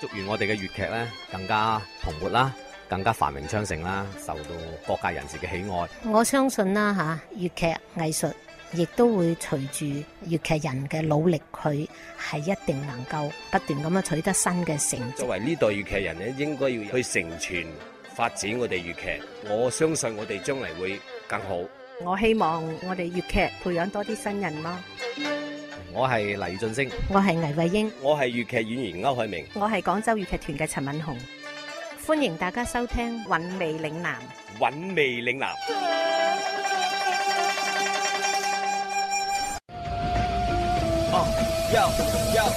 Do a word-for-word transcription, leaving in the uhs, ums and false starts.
願我哋嘅粵劇咧更加蓬勃啦，更加繁榮昌盛啦，受到各界人士嘅喜愛。 我相信啦嚇，粵劇藝術亦都會隨住粵劇人嘅努力，佢係一定能夠不斷咁樣取得新嘅成績。 作為呢代粵劇人咧，應該要去承傳發展我哋粵劇。我相信我哋將來會更好。 我希望我哋粵劇培養多啲新人咯。 我係黎俊升， 我係倪慧英， 我係粵劇演員歐海明， 我係廣州粵劇團嘅陳敏紅。 歡迎大家收聽《 韻味嶺南》。 韻味嶺南。哦，Yo Yo。